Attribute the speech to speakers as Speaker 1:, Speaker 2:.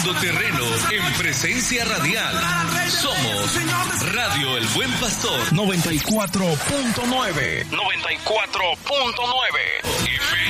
Speaker 1: ganando terreno en presencia radial. Somos Radio El Buen Pastor
Speaker 2: 94.9.